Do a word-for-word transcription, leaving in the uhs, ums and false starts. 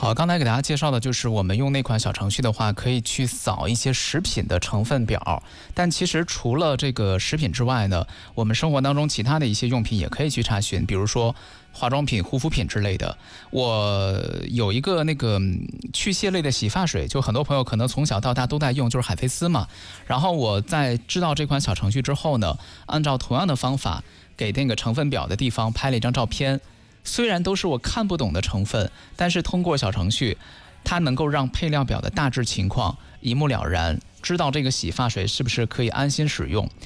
好，刚才给大家介绍的就是我们用那款小程序的话，可以去扫一些食品的成分表。但其实除了这个食品之外呢，我们生活当中其他的一些用品也可以去查询，比如说化妆品、护肤品之类的。我有一个那个去屑类的洗发水，就很多朋友可能从小到大都在用，就是海飞丝嘛。然后我在知道这款小程序之后呢，按照同样的方法给那个成分表的地方拍了一张照片。虽然都是我看不懂的成分，但是通过小程序，它能够让配料表的大致情况一目了然，知道这个洗发水是不是可以安心使用。